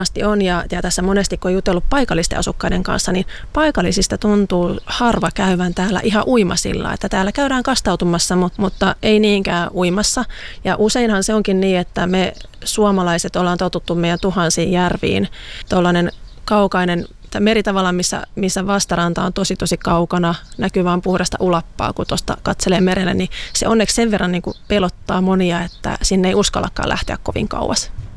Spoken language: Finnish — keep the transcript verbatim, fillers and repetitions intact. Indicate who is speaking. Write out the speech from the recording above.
Speaker 1: Varmasti on, ja, ja tässä monesti kun on jutellut paikallisten asukkaiden kanssa, niin paikallisista tuntuu harva käyvän täällä ihan uimasilla, että täällä käydään kastautumassa, mutta, mutta ei niinkään uimassa. Ja useinhan se onkin niin, että me suomalaiset ollaan totuttu meidän tuhansiin järviin. Tuollainen kaukainen meri tavallaan, missä, missä vastaranta on tosi tosi kaukana, näkyy vaan puhdasta ulappaa, kun tuosta katselee merelle, niin se onneksi sen verran niin kuin pelottaa monia, että sinne ei uskallakaan lähteä kovin kauas.